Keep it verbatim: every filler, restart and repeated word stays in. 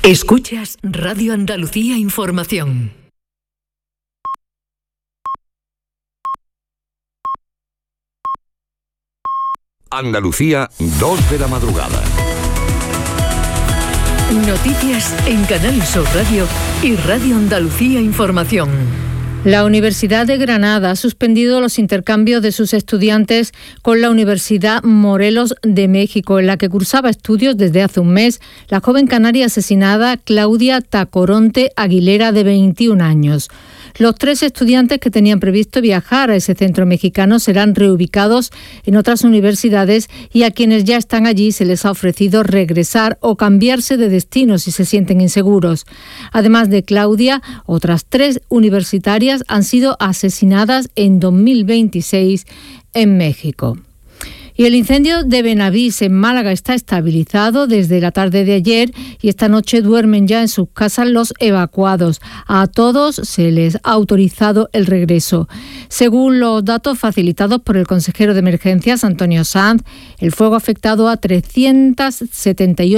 Escuchas Radio Andalucía Información. Andalucía, dos de la madrugada. Noticias en Canal Sur Radio y Radio Andalucía Información. La Universidad de Granada ha suspendido los intercambios de sus estudiantes con la Universidad Morelos de México, en la que cursaba estudios desde hace un mes la joven canaria asesinada Claudia Tacoronte Aguilera, de veintiún años. Los tres estudiantes que tenían previsto viajar a ese centro mexicano serán reubicados en otras universidades, y a quienes ya están allí se les ha ofrecido regresar o cambiarse de destino si se sienten inseguros. Además de Claudia, otras tres universitarias han sido asesinadas en dos mil veintiséis en México. Y el incendio de Benavís, en Málaga, está estabilizado desde la tarde de ayer, y esta noche duermen ya en sus casas los evacuados. A todos se les ha autorizado el regreso. Según los datos facilitados por el consejero de Emergencias, Antonio Sanz, el fuego ha afectado a trescientas setenta y ocho